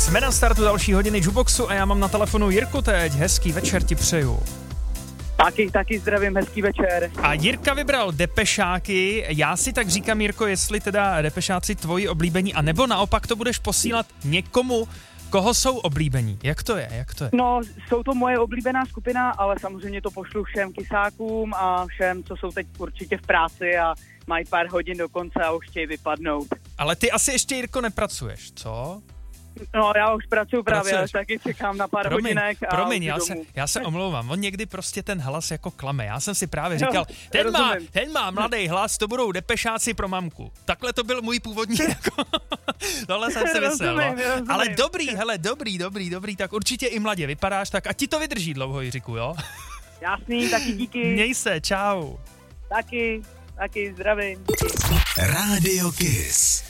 Jsme na startu další hodiny Juboxu a já mám na telefonu Jirku teď. Hezký večer ti přeju. Taky zdravím, hezký večer. A Jirka vybral Depešáky. Já si tak říkám, Jirko, jestli teda Depešáci tvoji oblíbení, anebo naopak to budeš posílat někomu, koho jsou oblíbení. Jak to je? No, jsou to moje oblíbená skupina, ale samozřejmě to pošlu všem kysákům a všem, co jsou teď určitě v práci a mají pár hodin do konce a už chtějí vypadnout. Ale ty asi ještě, Jirko, nepracuješ, co? No, já už pracuji právě, ale taky čekám na pár hodinek a Promiň, já se omlouvám, on někdy prostě ten hlas jako klame. Já jsem si právě říkal, ten má mladý hlas, to budou Depešáci pro mamku. Takhle to byl můj původní jako... Tohle jsem si myslel, no. Ale dobrý, tak určitě i mladě vypadáš, tak a ti to vydrží dlouho, Jiříku, jo? Jasný, taky díky. Měj se, čau. Taky, zdravím. Radio Kiss.